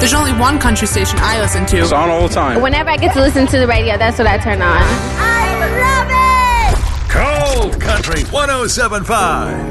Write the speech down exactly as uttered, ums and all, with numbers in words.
There's only one country station I listen to. It's on all the time. Whenever I get to listen to the radio, that's what I turn on. I love it! Cold Country one oh seven point five.